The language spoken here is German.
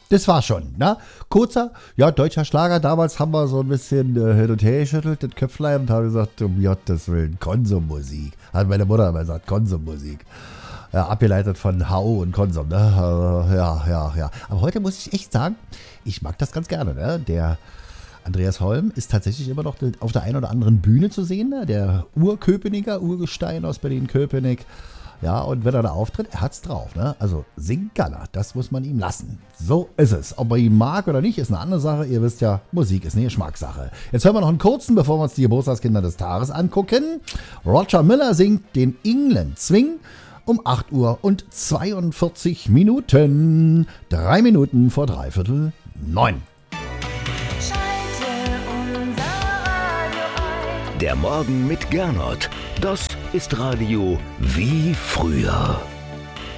Das war schon, ne? Kurzer, ja, deutscher Schlager. Damals haben wir so ein bisschen hin und her geschüttelt, das Köpflein, und haben gesagt, um Gottes Willen, Konsummusik. Hat meine Mutter immer gesagt, Konsummusik. Ja, abgeleitet von HO und Konsum, ne? Ja. Aber heute muss ich echt sagen, ich mag das ganz gerne, ne? Der Andreas Holm ist tatsächlich immer noch auf der einen oder anderen Bühne zu sehen, ne? Der Urköpenicker, Urgestein aus Berlin-Köpenick. Ja, und wenn er da auftritt, er hat's drauf, ne? Also Singgaller, das muss man ihm lassen. So ist es. Ob er ihn mag oder nicht, ist eine andere Sache. Ihr wisst ja, Musik ist eine Geschmackssache. Jetzt hören wir noch einen kurzen, bevor wir uns die Geburtstagskinder des Tages angucken. Roger Miller singt den England Swing um 8 Uhr und 42 Minuten. 3 Minuten vor 8:45. Der Morgen mit Gernot. Das ist Radio wie früher.